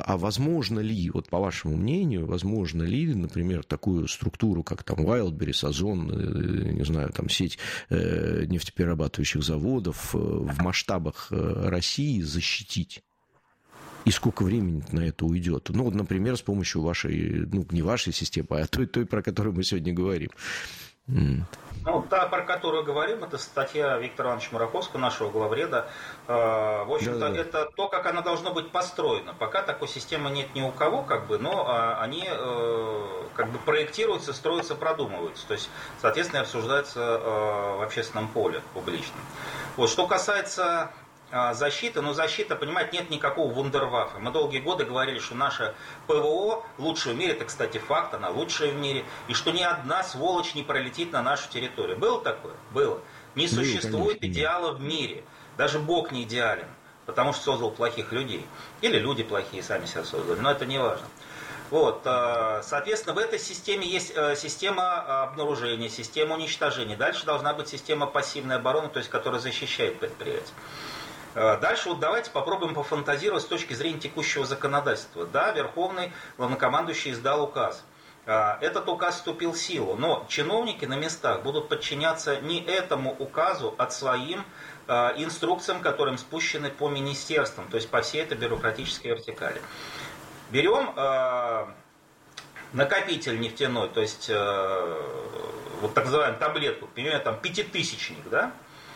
А возможно ли, вот по вашему мнению, возможно ли, например, такую структуру, как там Wildberries, Озон, не знаю, там сеть нефтеперерабатывающих заводов в масштабах России защитить? И сколько времени на это уйдет? Ну, вот, например, с помощью вашей, ну, не вашей системы, а той, про которую мы сегодня говорим. Ну, та, про которую говорим, это статья Виктора Ивановича Мураковского, нашего главреда. В общем-то, да. Это то, как она должна быть построена. Пока такой системы нет ни у кого, как бы, но они как бы проектируются, строятся, продумываются. То есть, соответственно, обсуждаются в общественном поле публичном. Вот, что касается защиты, но защита, понимаете, нет никакого вундерваффа. Мы долгие годы говорили, что наша ПВО лучшая в мире, это, кстати, факт, она лучшая в мире, и что ни одна сволочь не пролетит на нашу территорию. Было такое? Было. Не существует идеала в мире. Даже Бог не идеален, потому что создал плохих людей. Или люди плохие сами себя создали, но это не важно. Вот, соответственно, в этой системе есть система обнаружения, система уничтожения. Дальше должна быть система пассивной обороны, то есть, которая защищает предприятие. Дальше вот давайте попробуем пофантазировать с точки зрения текущего законодательства. Да, Верховный главнокомандующий издал указ. Этот указ вступил в силу, но чиновники на местах будут подчиняться не этому указу, а своим инструкциям, которым спущены по министерствам, то есть по всей этой бюрократической вертикали. Берем накопитель нефтяной, то есть вот так называемую таблетку, например, там пятитысячник, да?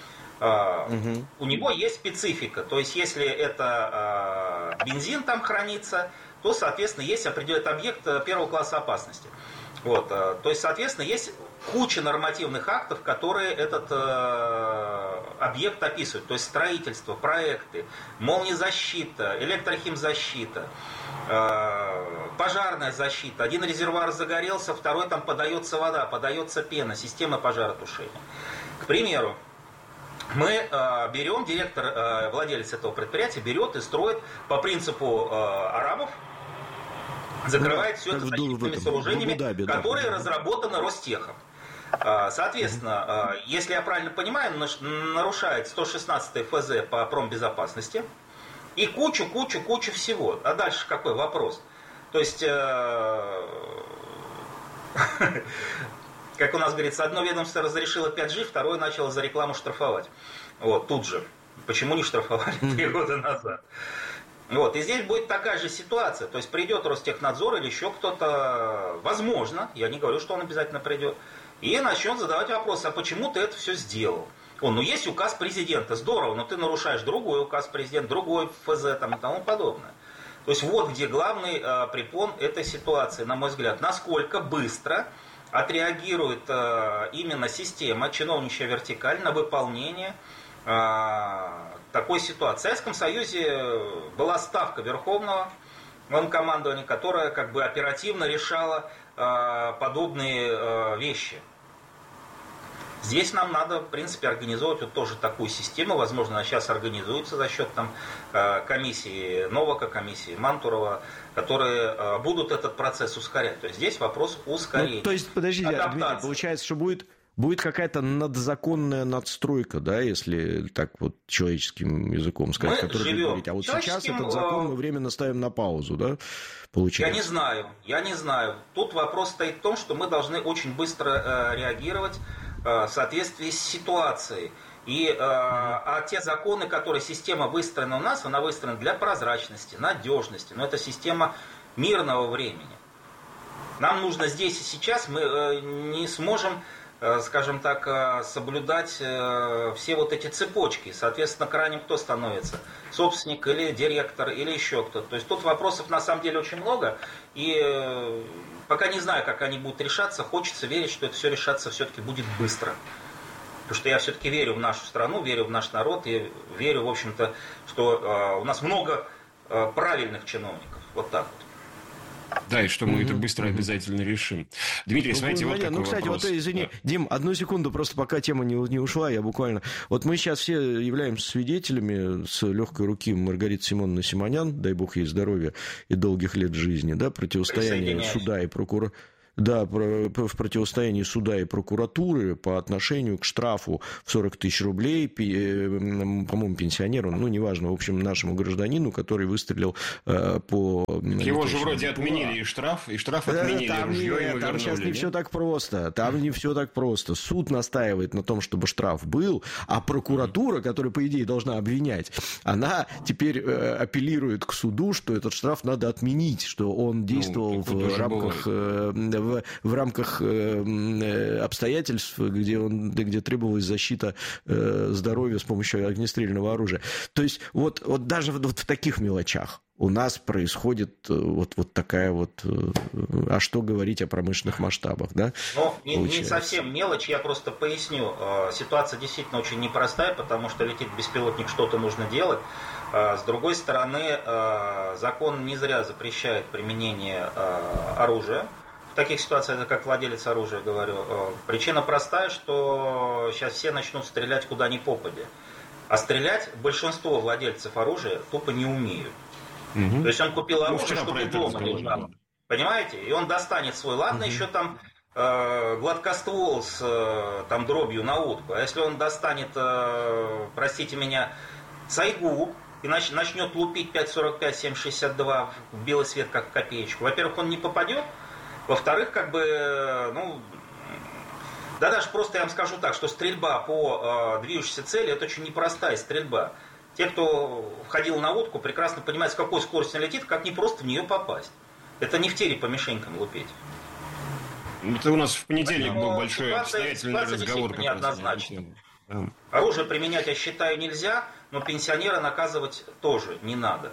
У него есть специфика, то есть если это бензин там хранится, то, соответственно, есть определенный объект первого класса опасности. Вот, то есть, соответственно, есть куча нормативных актов, которые этот объект описывают. То есть строительство, проекты, молниезащита, электрохимзащита, пожарная защита. Один резервуар загорелся, второй там подается вода, подается пена, система пожаротушения. К примеру, мы берем, директор, владелец этого предприятия берет и строит по принципу арабов, закрывает все это защитными сооружениями, которые разработаны Ростехом. Соответственно, если я правильно понимаю, нарушает 116 ФЗ по промбезопасности и кучу всего. А дальше какой вопрос? То есть, как у нас говорится, одно ведомство разрешило 5G, второе начало за рекламу штрафовать. Вот, тут же. Почему не штрафовали 3 года назад? Вот, и здесь будет такая же ситуация. То есть придет Ростехнадзор или еще кто-то, возможно, я не говорю, что он обязательно придет, и начнет задавать вопрос, а почему ты это все сделал? Ну есть указ президента, здорово, но ты нарушаешь другой указ президента, другой ФЗ там, и тому подобное. То есть вот где главный препон этой ситуации, на мой взгляд, насколько быстро отреагирует именно система, чиновничья вертикаль на выполнение такой ситуации. В Советском Союзе была ставка Верховного главнокомандования, которая как бы оперативно решала подобные вещи. Здесь нам надо, в принципе, организовать вот тоже такую систему. Возможно, она сейчас организуется за счет там, комиссии Новака, комиссии Мантурова, которые будут этот процесс ускорять. То есть здесь вопрос ускорения. Ну, то есть, подождите, Дмитрий, получается, что будет какая-то надзаконная надстройка, да, если так вот человеческим языком сказать, который вы говорите. А вот сейчас этот закон мы временно ставим на паузу, да, получается? Я не знаю. Тут вопрос стоит в том, что мы должны очень быстро реагировать в соответствии с ситуацией. А те законы, которые система выстроена у нас, она выстроена для прозрачности, надежности. Но это система мирного времени. Нам нужно здесь и сейчас, мы не сможем, скажем так, соблюдать все вот эти цепочки. Соответственно, крайним кто становится? Собственник или директор, или еще кто-то. То есть тут вопросов на самом деле очень много. И пока не знаю, как они будут решаться, хочется верить, что это все решаться все-таки будет быстро. Потому что я все-таки верю в нашу страну, верю в наш народ и верю, в общем-то, что у нас много правильных чиновников. Вот так вот. Да, и что мы это быстро обязательно решим. Дмитрий, смотрите, вот такой кстати, вопрос. Вот, извини, да. Дим, одну секунду, просто пока тема не ушла, я буквально... Вот мы сейчас все являемся свидетелями с легкой руки Маргариты Симоновны Симонян, дай бог ей здоровья и долгих лет жизни, да, противостояние суда и прокурора. Да, в противостоянии суда и прокуратуры по отношению к штрафу в 40 тысяч рублей, по-моему, пенсионеру, ну, неважно, в общем, нашему гражданину, который выстрелил по... Его же вроде отменили и штраф отменили, ружье ему там сейчас не все так просто. Там не все так просто. Суд настаивает на том, чтобы штраф был, а прокуратура, которая, по идее, должна обвинять, она теперь апеллирует к суду, что этот штраф надо отменить, что он действовал в рамках обстоятельств, где требовалась защита здоровья с помощью огнестрельного оружия. То есть вот даже вот в таких мелочах у нас происходит вот такая вот... А что говорить о промышленных масштабах, да? Ну, не совсем мелочь, я просто поясню. Ситуация действительно очень непростая, потому что летит беспилотник, что-то нужно делать. С другой стороны, закон не зря запрещает применение оружия. В таких ситуациях, как владелец оружия, говорю. Причина простая, что сейчас все начнут стрелять куда ни попадя. А стрелять большинство владельцев оружия тупо не умеют. То есть он купил оружие, чтобы дома лежало. Понимаете? И он достанет свой. Ладно, еще там гладкоствол с там дробью на утку. А если он достанет, простите меня, сайгу и начнет лупить 5.45, 7.62 в белый свет, как в копеечку, во-первых, он не попадет. Во-вторых, как бы, ну, да даже просто я вам скажу так, что стрельба по движущейся цели — это очень непростая стрельба. Те, кто входил на утку, прекрасно понимают, с какой скоростью она летит, как не просто в нее попасть. Это не в теле по мишенькам лупить. Это у нас в понедельник был большой обстоятельный разговор. Неоднозначно. Оружие применять, я считаю, нельзя, но пенсионера наказывать тоже не надо.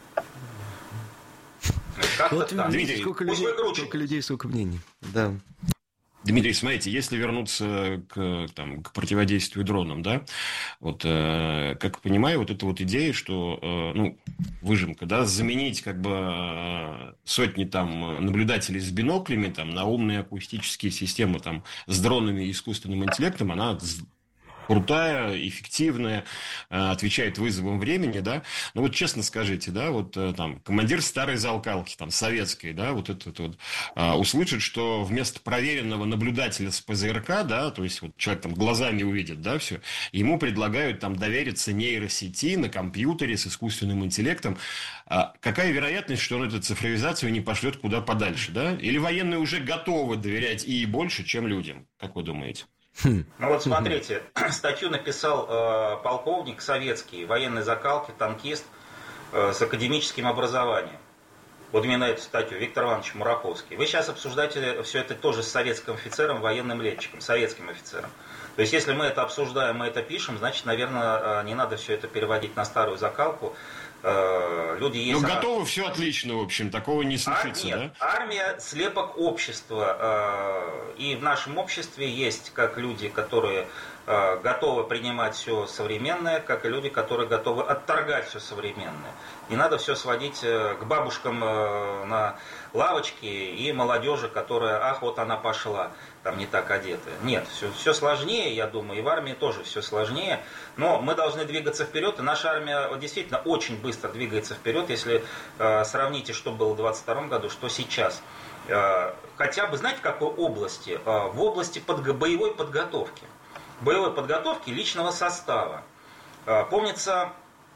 Вот видите, сколько людей, сколько мнений. Да. Дмитрий, смотрите, если вернуться к противодействию дронам, да, вот, как понимаю, вот эта вот идея, что, выжимка, да, заменить как бы сотни там наблюдателей с биноклями там на умные акустические системы там с дронами и искусственным интеллектом, она крутая, эффективная, отвечает вызовам времени, да. Ну вот честно скажите, да, вот там командир старой залкалки, там советской, да, вот этот вот услышит, что вместо проверенного наблюдателя с ПЗРК, да, то есть вот человек там глазами увидит, да, все, ему предлагают там довериться нейросети на компьютере с искусственным интеллектом. Какая вероятность, что он эту цифровизацию не пошлет куда подальше, да? Или военные уже готовы доверять и больше, чем людям, как вы думаете? Ну вот смотрите, статью написал полковник советский, военной закалки, танкист с академическим образованием. Вот именно эту статью, Виктор Иванович Мураковский. Вы сейчас обсуждаете все это тоже с советским офицером, военным летчиком, советским офицером. То есть если мы это обсуждаем, мы это пишем, значит, наверное, не надо все это переводить на старую закалку. Люди есть. Ну, готовы, все отлично, в общем, такого не случится, нет, да? Армия — слепок общества. И в нашем обществе есть как люди, которые готовы принимать все современное, как и люди, которые готовы отторгать все современное. Не надо все сводить к бабушкам на лавочке и молодежи, которая, ах, вот она пошла, там не так одетая. Нет, все сложнее, я думаю, и в армии тоже все сложнее. Но мы должны двигаться вперед, и наша армия действительно очень быстро двигается вперед, если сравните, что было в 2022 году, что сейчас. Хотя бы, знаете, в какой области? В области боевой подготовки. Боевой подготовки личного состава. Помнится,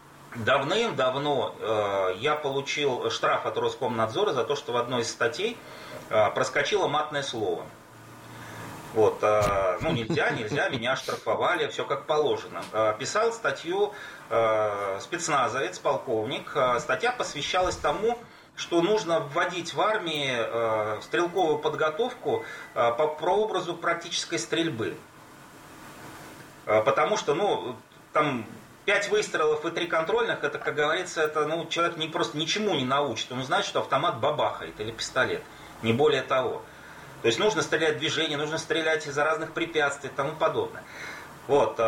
давным-давно я получил штраф от Роскомнадзора за то, что в одной из статей проскочило матное слово. Вот, нельзя, меня штрафовали, все как положено. Писал статью спецназовец, полковник. Статья посвящалась тому, что нужно вводить в армии стрелковую подготовку по прообразу практической стрельбы. Потому что, там 5 выстрелов и 3 контрольных, это, как говорится, это, человек просто ничему не научит. Он знает, что автомат бабахает или пистолет, не более того. То есть нужно стрелять в движение, нужно стрелять из-за разных препятствий и тому подобное. Вот.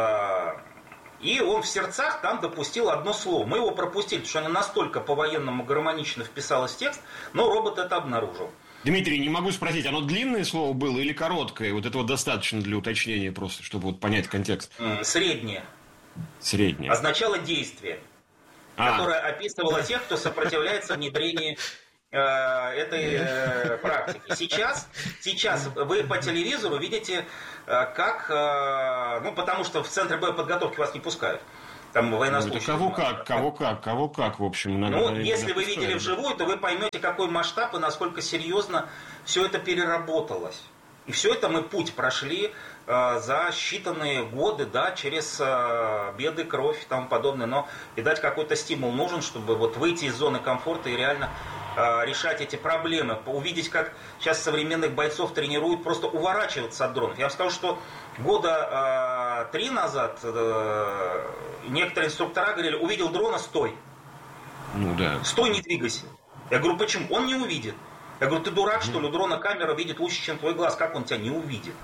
И он в сердцах там допустил одно слово. Мы его пропустили, потому что оно настолько по-военному гармонично вписалось в текст, но робот это обнаружил. Дмитрий, не могу спросить, оно длинное слово было или короткое? Вот этого достаточно для уточнения просто, чтобы вот понять контекст. Среднее. Среднее. Означало действие, которое описывало тех, кто сопротивляется внедрению этой практики. Сейчас вы по телевизору видите, как, потому что в центр боеподготовки вас не пускают. Там военнослужащие. Кого как, в общем. Если вы видели вживую, то вы поймете, какой масштаб и насколько серьезно все это переработалось. И все это мы путь прошли за считанные годы, да, через беды, кровь и тому подобное. Но, видать, какой-то стимул нужен, чтобы вот выйти из зоны комфорта и реально решать эти проблемы. Увидеть, как сейчас современных бойцов тренируют просто уворачиваться от дронов. Я вам скажу, что года 3 назад некоторые инструктора говорили: увидел дрона, стой. Ну да. Стой, не двигайся. Я говорю, почему? Он не увидит. Я говорю, ты дурак, что ли? У дрона камера видит лучше, чем твой глаз. Как он тебя не увидит?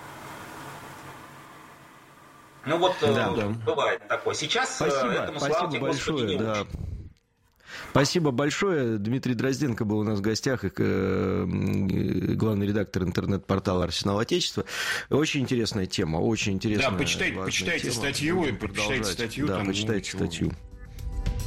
Ну вот, бывает такое. Сейчас этому, слава тебе, Господи, не учат. Спасибо большое. Дмитрий Дрозденко был у нас в гостях, главный редактор интернет-портала «Арсенал Отечества». Очень интересная тема, очень интересная. Да, почитайте статью. Да, почитайте статью.